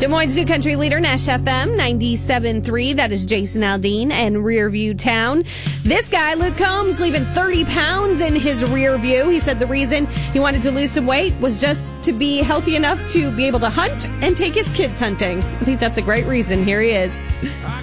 Des Moines' new country leader, Nash FM 97.3. That is Jason Aldean and Rearview Town. This guy, Luke Combs, leaving 30 pounds in his rear view. He said the reason he wanted to lose some weight was just to be healthy enough to be able to hunt and take his kids hunting. I think that's a great reason. Here he is.